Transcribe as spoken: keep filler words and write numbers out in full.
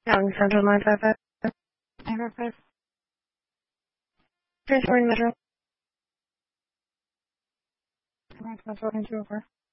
Young Central nine five five. nine five five. Transferring Metro. nine five four nine two oh four.